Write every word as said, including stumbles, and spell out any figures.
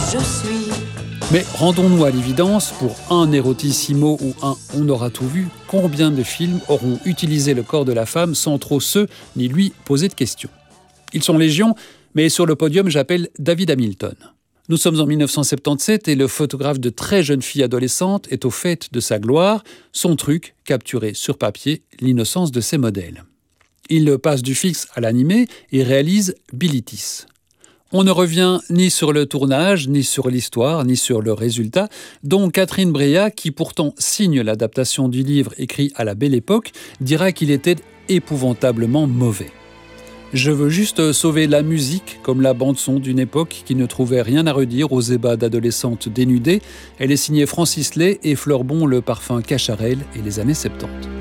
je suis. Mais rendons-nous à l'évidence, pour un Erotissimo ou un On aura tout vu, combien de films auront utilisé le corps de la femme sans trop se ni lui poser de questions? Ils sont légion, mais sur le podium, j'appelle David Hamilton. Nous sommes en mille neuf cent soixante-dix-sept et le photographe de très jeunes filles adolescentes est au fait de sa gloire. Son truc, capturer sur papier l'innocence de ses modèles. Il passe du fixe à l'animé et réalise Bilitis. On ne revient ni sur le tournage, ni sur l'histoire, ni sur le résultat, dont Catherine Breillat, qui pourtant signe l'adaptation du livre écrit à la Belle Époque, dira qu'il était épouvantablement mauvais. Je veux juste sauver la musique, comme la bande-son d'une époque qui ne trouvait rien à redire aux ébats d'adolescentes dénudées. Elle est signée Francis Lay et Fleurbon le parfum Cacharel et les années soixante-dix.